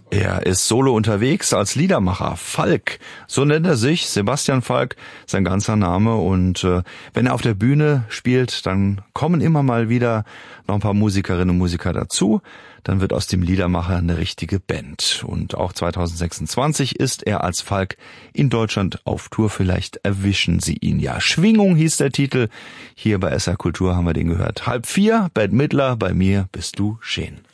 Er ist solo unterwegs als Liedermacher. Falk, so nennt er sich, Sebastian Falk, sein ganzer Name. Und wenn er auf der Bühne spielt, dann kommen immer mal wieder noch ein paar Musikerinnen und Musiker dazu. Dann wird aus dem Liedermacher eine richtige Band. Und auch 2026 ist er als Falk in Deutschland auf Tour. Vielleicht erwischen Sie ihn ja. Schwingung hieß der Titel. Hier bei SR Kultur haben wir den gehört. 3:30, Bette Midler, bei mir bist du schön.